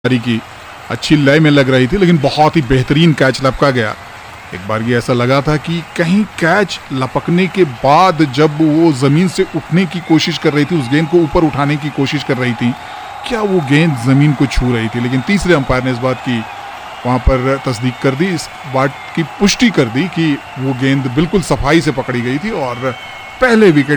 की अच्छी लय में लग रही थी, लेकिन बहुत ही बेहतरीन कैच लपका गया। एक बार ये ऐसा लगा था कि कहीं कैच लपकने के बाद जब वो जमीन से उठने की कोशिश कर रही थी, उस गेंद को ऊपर उठाने की कोशिश कर रही थी, क्या वो गेंद जमीन को छू रही थी। लेकिन तीसरे अंपायर ने इस बात की वहां पर तस्दीक कर दी, इस बात की पुष्टि कर दी कि वो गेंद बिल्कुल सफाई से पकड़ी गई थी और पहले विकेट